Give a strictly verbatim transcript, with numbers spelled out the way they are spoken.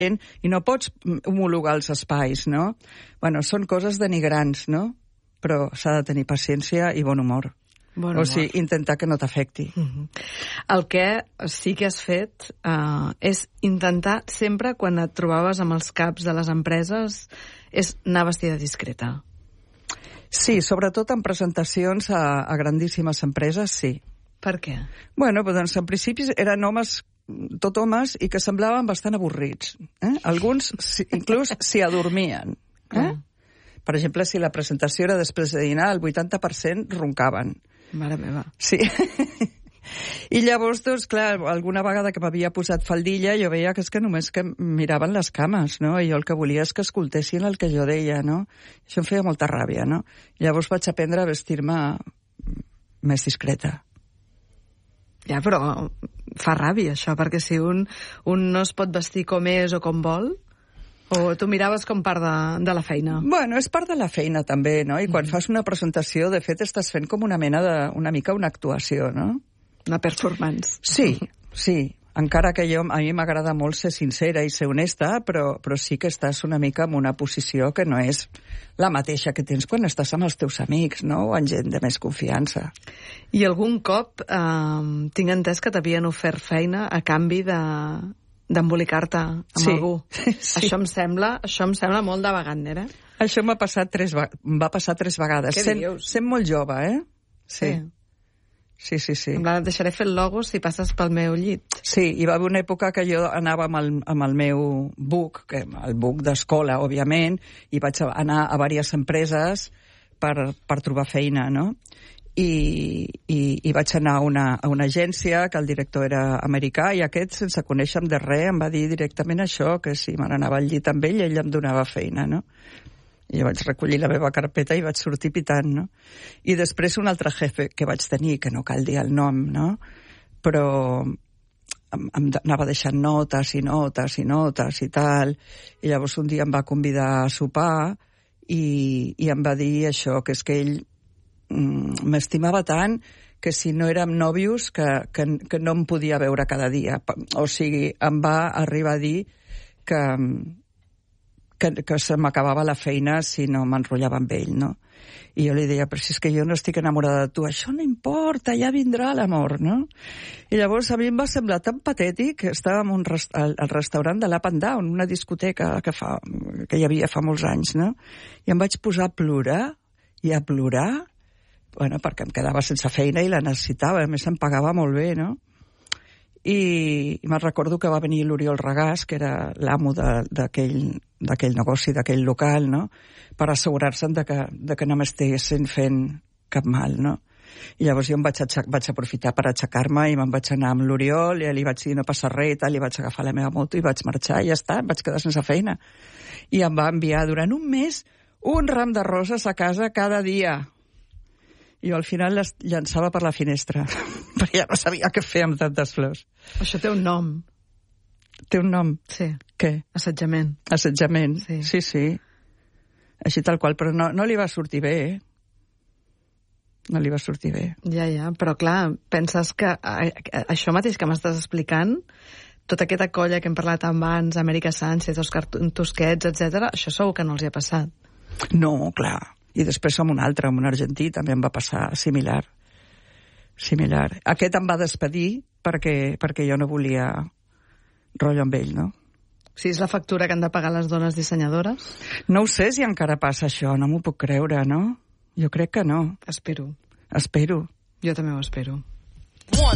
i no pots homologar els espais, no? Bueno, són coses denigrants, no? Però s'ha de tenir paciència i bon humor. Bon o humor. sigui, intentar que no t'afecti. Uh-huh. El que sí que has fet uh, és intentar sempre, quan et trobaves amb els caps de les empreses, és anar vestida discreta. Sí, sobretot en presentacions a, a grandíssimes empreses, sí. Per què? Bueno, doncs en principi eren homes, tot homes, i que semblaven bastant avorrits. Eh? Alguns si, inclús s'hi adormien. Eh? Mm. Per exemple, si la presentació era després de dinar, el vuitanta per cent roncaven. Mare meva. Sí. I llavors, doncs, clar, alguna vegada que m'havia posat faldilla, jo veia que és que només que miraven les cames, no? I jo el que volia és que escoltessin el que jo deia, no? Això em feia molta ràbia, no? I llavors vaig aprendre a vestir-me més discreta. Ja, però fa ràbia, això, perquè si un, un no es pot vestir com és o com vol, o tu miraves com part de, de la feina? Bueno, és part de la feina, també, no? I quan mm. fas una presentació, de fet, estàs fent com una mena de... una mica una actuació, no? Una performance. Sí, sí. Encara que jo, a mi m'agrada molt ser sincera i ser honesta, però, però sí que estàs una mica en una posició que no és la mateixa que tens quan estàs amb els teus amics, no? O amb gent de més confiança. I algun cop eh, tinc entès que t'havien ofert feina a canvi de d'embolicar-te amb sí. algú. Sí. Això em sembla, això em sembla molt de Wagner, eh? Això m'ha passat tres, em va passar tres vegades. Què sent, dius? Sent molt jove, eh? Sí. Sí. Sí, sí, sí. Em et deixaré fer el logo si passes pel meu llit. Sí, hi va haver una època que jo anava amb el, amb el meu book, que, el book d'escola, òbviament, i vaig anar a diverses empreses per, per trobar feina, no? I, i, i vaig anar a una, a una agència, que el director era americà, i aquest, sense conèixer-me de res, em va dir directament això, que si me n'anava al llit amb ell, ell em donava feina, no? I jo vaig recollir la meva carpeta i vaig sortir pitant, no? I després un altre jefe que vaig tenir, que no cal dir el nom, no? Però em, em anava deixant notes i notes i notes i tal, i llavors un dia em va convidar a sopar i, i em va dir això, que és que ell mm, m'estimava tant que si no érem nòvios que, que, que no em podia veure cada dia. O sigui, em va arribar a dir que... Que, que se m'acabava la feina si no m'enrotllava amb ell, no? I jo li deia, però si és que jo no estic enamorada de tu, això no importa, ja vindrà l'amor, no? I llavors a mi em va semblar tan patètic, estàvem un rest al, al restaurant de l'Up and Down, una discoteca que, fa, que hi havia fa molts anys, no? I em vaig posar a plorar, i a plorar, bueno, perquè em quedava sense feina i la necessitava, a més em pagava molt bé, no? I, i me'n recordo que va venir l'Oriol Regàs, que era l'amo d'aquell d'aquell negoci, d'aquell local, no? Per assegurar-se de que, de que no m'estiguessin fent cap mal, no? I llavors jo em vaig, vaig aprofitar per aixecar-me i me'n vaig anar amb l'Oriol i li vaig dir no passa res i tal, i vaig agafar la meva moto i vaig marxar i ja està, em vaig quedar sense feina. I em va enviar durant un mes un ram de roses a casa cada dia. I jo al final les llançava per la finestra, perquè ja no sabia què fer amb tantes flors. Això té un nom. Té un nom? Sí. Què? Assetjament. Assetjament, sí, sí. sí. Així tal qual, però no, no li va sortir bé, eh? No li va sortir bé. Ja, ja, però clar, penses que això mateix que m'estàs explicant, tota aquesta colla que hem parlat abans, Amèrica Sánchez, Òscar Tusquets, etcètera, això segur que no els hi ha passat. No, clar. I després som un altre, un argentí, també em va passar similar. Similar. Aquest em va despedir perquè, perquè jo no volia rotllo amb ell, no? Si és la factura que han de pagar les dones dissenyadores? No ho sé si encara passa això, no m'ho puc creure, no? Jo crec que no. Espero. Espero. Jo també ho espero.